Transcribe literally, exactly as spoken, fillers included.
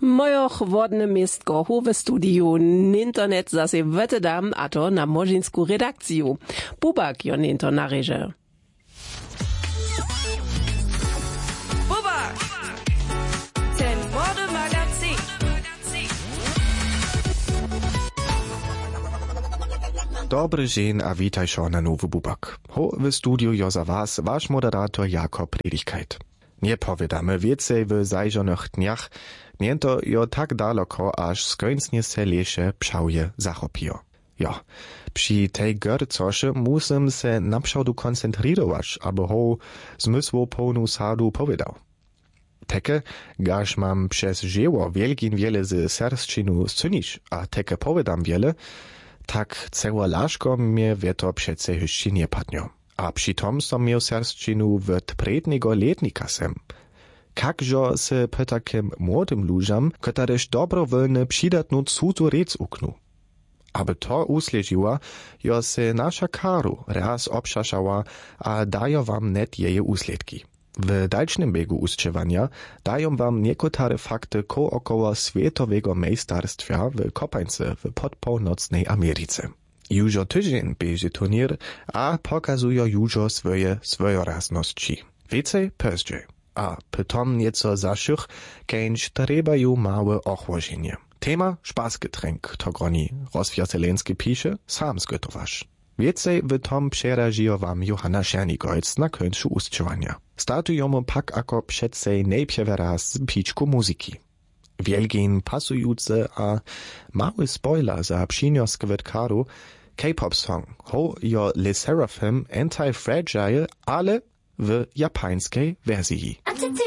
Mojoch wodne miestko hu w studiu internet zase wetedam, a to na Možinsku redakciju. Bubak jo ninto nareže. Bubak! Ten mode magazin. Dobry dzień a witajšo na nowy Bubak. Ho w studiu jo za was wasz moderator Jakob Predigkeit. Nie powiadamy więcej w zajrzonych dniach, niento jo tak daleko, aż skończnie se lesze pszałje zachopijo. Jo, przy tej gercosze musim se na pszałdu koncentrirować, aby ho zmysłu pełnu sadu powiedział. Teke, gaż mam przez żyło wielkin wiele z serszczynu scynisz, a teke powiadam wiele, tak ceło laszko mnie wieto przece jeszcze nie padnio. A przy tom som miał serszczynu w predniego letnika sem. Kakżo se po takim młodym ludziom, ktoreż dobrowolny przydatnu cudzu rec uknu. Aby to usledziła, jo se nasza karu raz obszaszała, a dajo wam net jeje usledki. W dalszym biegu ustrzewania dają wam niekotare fakty kookoło światowego mejstarstwa w kopańce w podpółnocnej Ameryce. Jużo tydzień bieży turnier, a pokazują jużo swoje swojorazności. Więcej pozdziej. A pytom nieco zaszych, kęć trebają małe ochłodzenie. Tema Spaßgetränk, to groni Rozwiaselenski pisze, sam zgotowasz. Więcej w tom przeraziła wam Johanna Schernigolc na końcu ustrzewania. Startujemy pak ako przedsej najpierw raz z piczku muzyki. Wielgin pasujący a mały spoiler za przynioskę wetkaru K-pop song. Ho jo Le Seraphim Anti-Fragile, ale w japańskiej wersji. I'm